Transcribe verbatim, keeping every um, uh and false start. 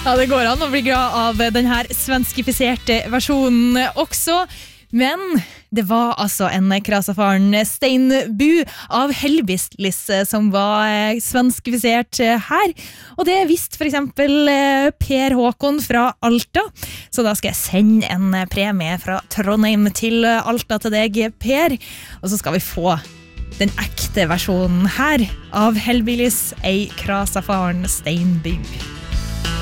Ja, det går an å bli glad av den her svenskifiserte versjonen også. Men det var altså en krasafaren Steinbu av Hellbillies som var svenskifisert her. Og det visste for eksempel Per Håkon fra Alta. Så da skal jeg sende en premie fra Trondheim til Alta til deg, Per. Og så skal vi få den ekte versjonen her av Hellbillies, ei krasafaren Steinbu.